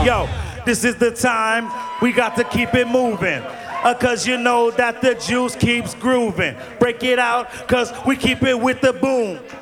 Yo, this is the time we got to keep it moving. Cause you know that the juice keeps grooving. Break it out, cause we keep it with the boom.